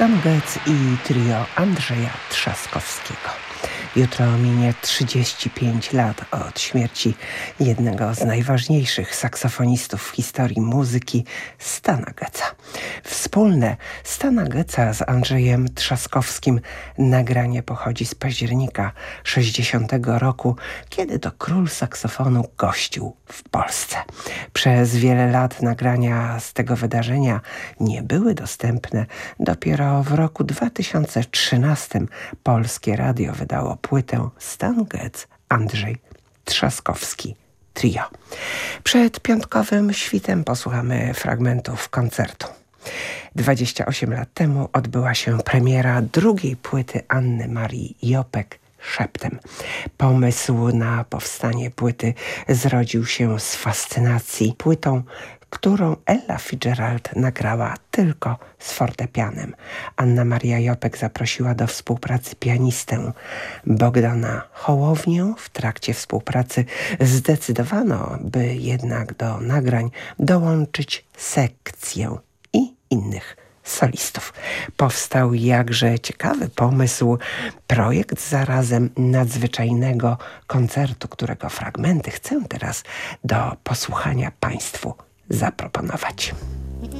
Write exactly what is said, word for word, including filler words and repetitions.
Stan Getz i trio Andrzeja Trzaskowskiego. Jutro minie trzydzieści pięć lat od śmierci jednego z najważniejszych saksofonistów w historii muzyki, Stana Getza. Wspólne Stana Getza z Andrzejem Trzaskowskim nagranie pochodzi z października sześćdziesiątego roku, kiedy to król saksofonu gościł w Polsce. Przez wiele lat nagrania z tego wydarzenia nie były dostępne. Dopiero w roku dwa tysiące trzynastym Polskie Radio wydało płytę Stan Getz, Andrzej Trzaskowski Trio. Przed piątkowym świtem posłuchamy fragmentów koncertu. dwadzieścia osiem lat temu odbyła się premiera drugiej płyty Anny Marii Jopek Szeptem. Pomysł na powstanie płyty zrodził się z fascynacji płytą, którą Ella Fitzgerald nagrała tylko z fortepianem. Anna Maria Jopek zaprosiła do współpracy pianistę Bogdana Hołownię. W trakcie współpracy zdecydowano, by jednak do nagrań dołączyć sekcję i innych solistów. Powstał jakże ciekawy pomysł, projekt zarazem nadzwyczajnego koncertu, którego fragmenty chcę teraz do posłuchania Państwu zaproponować.